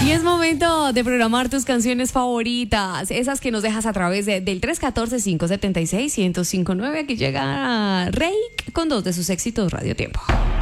Y es momento de programar tus canciones favoritas, esas que nos dejas a través del 314-576-1059. Aquí llega Reik con dos de sus éxitos Radio Tiempo.